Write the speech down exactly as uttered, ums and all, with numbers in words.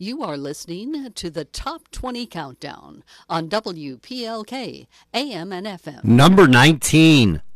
You are listening to the Top twenty Countdown on W P L K, A M and F M. Number nineteen.